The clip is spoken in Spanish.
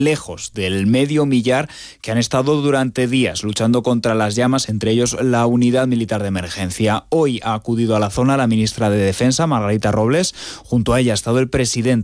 lejos del medio millar que han estado durante días luchando contra las llamas, entre ellos la Unidad Militar de Emergencia. Hoy ha acudido a la zona la ministra de Defensa, Margarita Robles. Junto a ella ha estado el presidente